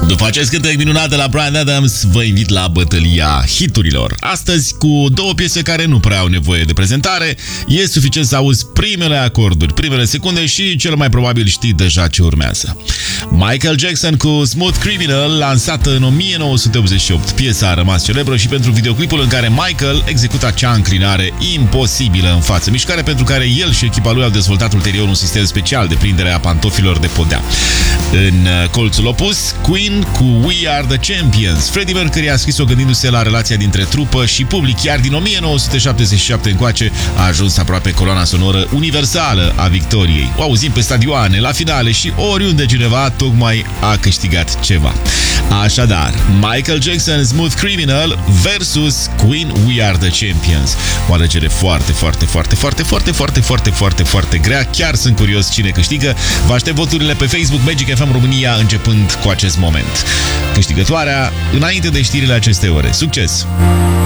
După acest cântec minunat de la Bryan Adams, vă invit la bătălia hiturilor. Astăzi, cu două piese care nu prea au nevoie de prezentare, e suficient să auzi primele acorduri, primele secunde și cel mai probabil știi deja ce urmează. Michael Jackson cu Smooth Criminal, lansată în 1988. Piesa a rămas celebră și pentru videoclipul în care Michael executa acea înclinare imposibilă în față, mișcare pentru care el și echipa lui au dezvoltat ulterior un sistem special de prindere a pantofilor de podea. În colțul opus, Queen cu We Are The Champions. Freddie Mercury a scris-o gândindu-se la relația dintre trupă și public, iar din 1977 încoace a ajuns aproape coloana sonoră universală a victoriei. O auzim pe stadioane, la finale și oriunde cineva tocmai a câștigat ceva. Așadar, Michael Jackson Smooth Criminal versus Queen We Are The Champions. O alegere foarte grea. Chiar sunt curios cine câștigă. Vă aștept voturile pe Facebook Magic FM România începând cu acest moment. Câștigătoarea înainte de știrile acestei ore. Succes!